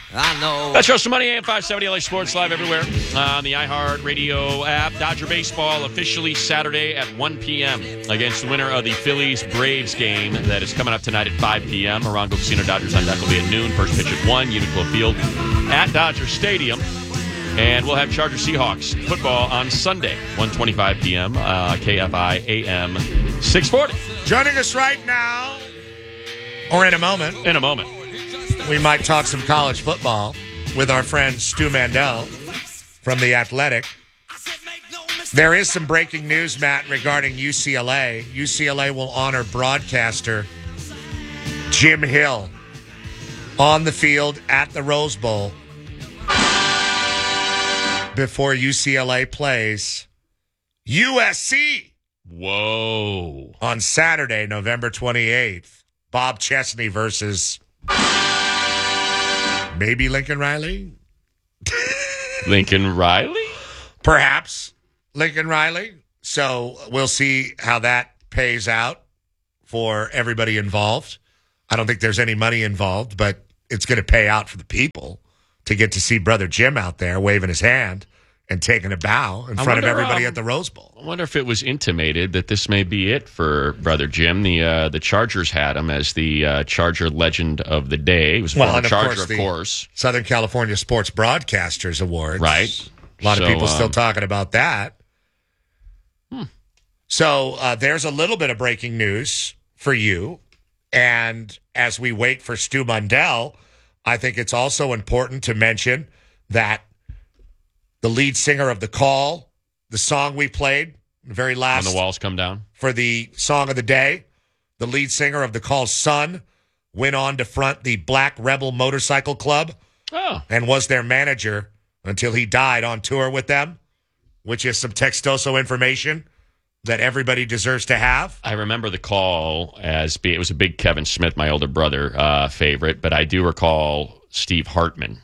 I know. That's Show Some Money, AM 570 LA Sports, live everywhere on the iHeart Radio app. Dodger baseball officially Saturday at 1 p.m. against the winner of the Phillies-Braves game that is coming up tonight at 5 p.m. Morongo Casino Dodgers on deck will be at noon. First pitch at 1, Uniqlo Field at Dodger Stadium. And we'll have Chargers Seahawks football on Sunday, 1:25 p.m., KFI AM 640. Joining us right now, or in a moment, we might talk some college football with our friend Stu Mandel from The Athletic. There is some breaking news, Matt, regarding UCLA. UCLA will honor broadcaster Jim Hill on the field at the Rose Bowl before UCLA plays USC. Whoa. On Saturday, November 28th. Bob Chesney versus maybe Lincoln Riley? Lincoln Riley? Perhaps Lincoln Riley. So we'll see how that pays out for everybody involved. I don't think there's any money involved, but it's going to pay out for the people to get to see Brother Jim out there waving his hand and taking a bow in front of everybody at the Rose Bowl. I wonder if it was intimated that this may be it for Brother Jim. The Chargers had him as the Charger Legend of the Day. He was a former Charger, of course. Southern California Sports Broadcasters Awards. Right. A lot of people still talking about that. So there's a little bit of breaking news for you. And as we wait for Stu Mundell, I think it's also important to mention that the lead singer of The Call, the song we played, the very last... When the Walls Come Down. For the song of the day, the lead singer of The Call's son went on to front the Black Rebel Motorcycle Club and was their manager until he died on tour with them, which is some Textoso information that everybody deserves to have. I remember The Call it was a big Kevin Smith, my older brother, favorite, but I do recall Steve Hartman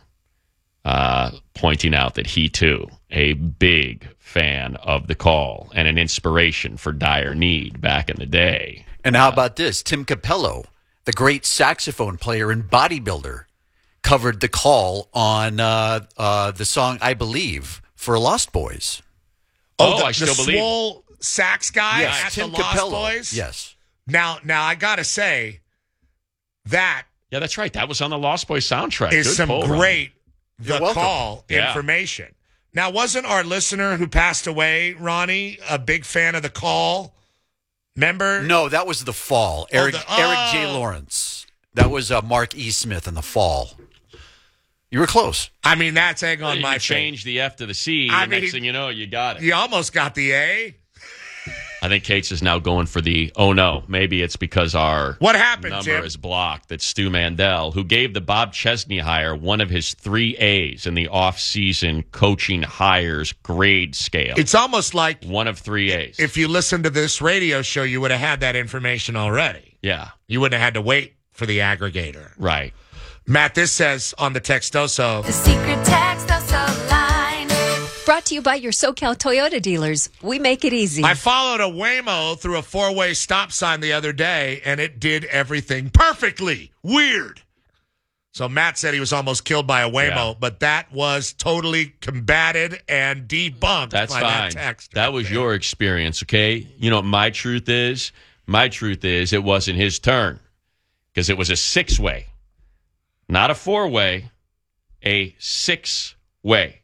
pointing out that he, too, a big fan of The Call and an inspiration for Dire Need back in the day. And how about this? Tim Capello, the great saxophone player and bodybuilder, covered The Call on the song, I Believe, for Lost Boys. I still believe. Swole sax guy yes, at Tim the Lost Capello. Boys? Yes. Now I got to say, that... Yeah, that's right. That was on the Lost Boys soundtrack. Is Good some pull, great Ronnie. The Call information. Now, wasn't our listener who passed away, Ronnie, a big fan of The Call? Remember? No, that was The Fall. Eric J. Lawrence. That was Mark E. Smith in The Fall. You were close. I mean, that's egg on my face. Change the F to the C, next thing you know, you got it. You almost got the A. I think Cates is now going for the, oh no, maybe it's because our what happened, number Jim? is blocked, that Stu Mandel, who gave the Bob Chesney hire one of his 3 A's in the off-season coaching hires grade scale. It's almost like one of 3 A's. If you listened to this radio show, you would have had that information already. Yeah. You wouldn't have had to wait for the aggregator. Right. Matt, this says on the Textoso. The secret Textoso line. Brought to you by your SoCal Toyota dealers. We make it easy. I followed a Waymo through a 4-way stop sign the other day, and it did everything perfectly. Weird. So Matt said he was almost killed by a Waymo, but that was totally combated and debunked. That's by fine. That text. That was your experience, okay? You know what my truth is? My truth is it wasn't his turn because it was a 6-way, not a 4-way, a 6-way.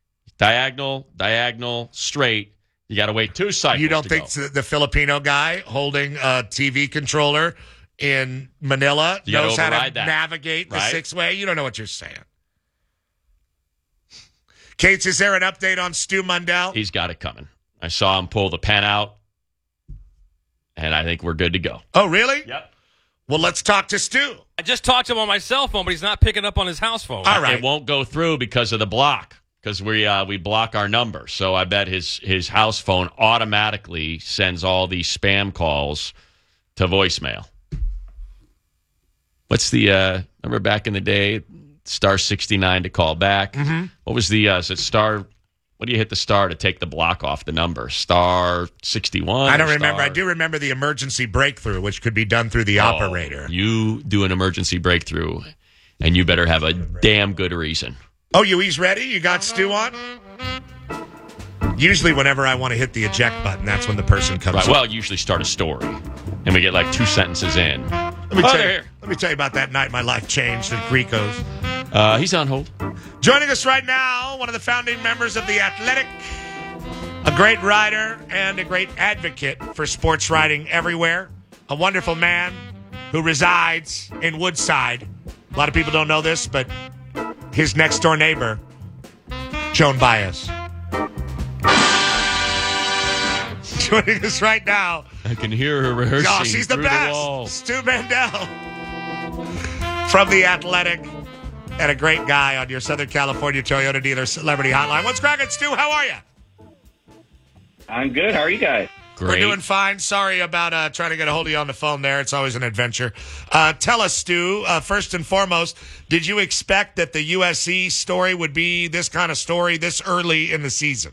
Diagonal, straight. You got to wait 2 cycles. You don't think the Filipino guy holding a TV controller in Manila knows how to navigate the 6-way? You don't know what you're saying. Cates, is there an update on Stu Mundell? He's got it coming. I saw him pull the pen out, and I think we're good to go. Oh, really? Yep. Well, let's talk to Stu. I just talked to him on my cell phone, but he's not picking up on his house phone. All right. It won't go through because of the block. Because we block our number. So I bet his house phone automatically sends all these spam calls to voicemail. What's the remember back in the day, star 69 to call back? Mm-hmm. What was the is it star? What do you hit the star to take the block off the number? Star 61? I don't remember. I do remember the emergency breakthrough, which could be done through the operator. You do an emergency breakthrough. and you better have a damn good reason. Oh, he's ready? You got Stu on? Usually whenever I want to hit the eject button, that's when the person comes Right. on. Well, usually start a story, and we get like 2 sentences in. Let me tell you about that night my life changed at Grico's. He's on hold. Joining us right now, one of the founding members of The Athletic, a great writer and a great advocate for sports writing everywhere, a wonderful man who resides in Woodside. A lot of people don't know this, but his next-door neighbor, Joan Baez. Joining us right now. I can hear her rehearsing. Oh, she's the through best. The wall. Stu Mandel from The Athletic and a great guy on your Southern California Toyota dealer celebrity hotline. What's cracking, Stu? How are you? I'm good. How are you guys? Great. We're doing fine. Sorry about trying to get a hold of you on the phone there. It's always an adventure. Tell us, Stu, first and foremost, did you expect that the USC story would be this kind of story this early in the season?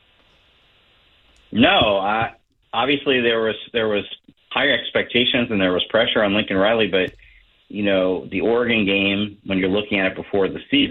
No, obviously there was higher expectations and there was pressure on Lincoln Riley, but the Oregon game, when you're looking at it before the season,